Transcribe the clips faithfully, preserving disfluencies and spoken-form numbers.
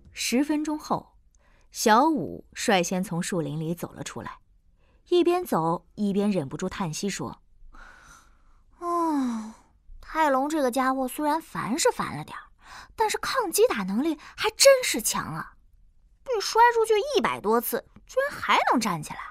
十分钟后，小五率先从树林里走了出来，一边走一边忍不住叹息说：“ 嗯，泰隆这个家伙虽然烦是烦了点儿，但是抗击打能力还真是强啊！被摔出去一百多次，居然还能站起来。”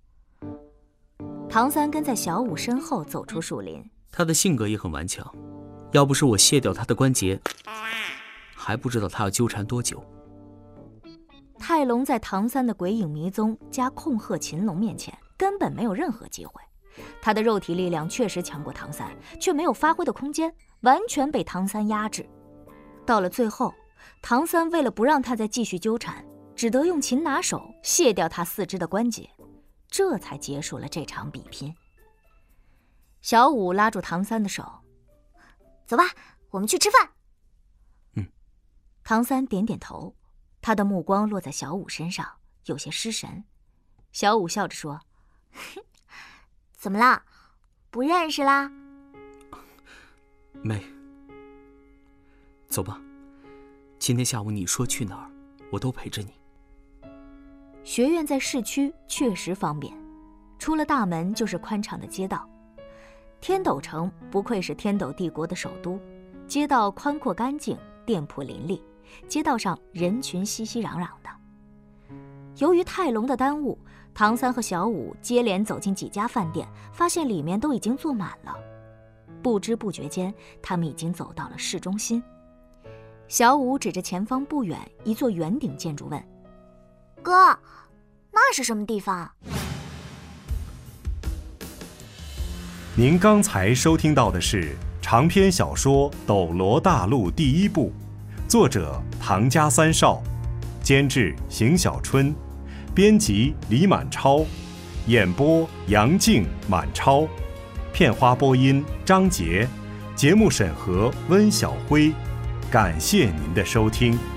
唐三跟在小五身后走出树林， 他的性格也很顽强，要不是我卸掉他的关节，还不知道他要纠缠多久。 泰隆在唐三的鬼影迷踪加控鹤擒龙面前根本没有任何机会，他的肉体力量确实强过唐三，却没有发挥的空间，完全被唐三压制。到了最后，唐三为了不让他再继续纠缠，只得用擒拿手卸掉他四肢的关节，这才结束了这场比拼。小五拉住唐三的手：“ 走吧，我们去吃饭。” 嗯。 唐三点点头，他的目光落在小五身上，有些失神。小五笑着说：“ 怎么了？不认识啦？” 没。走吧，今天下午你说去哪儿，我都陪着你。 学院在市区确实方便，出了大门就是宽敞的街道。天斗城不愧是天斗帝国的首都，街道宽阔干净，店铺林立，街道上人群熙熙攘攘的。由于泰隆的耽误，唐三和小五接连走进几家饭店，发现里面都已经坐满了。不知不觉间，他们已经走到了市中心。小五指着前方不远一座圆顶建筑问：“ 哥，那是什么地方？” 您刚才收听到的是长篇小说《斗罗大陆》第一部，作者唐家三少，监制邢小春，编辑李满超，演播杨静、满超，片花播音张杰，节目审核温小辉。感谢您的收听。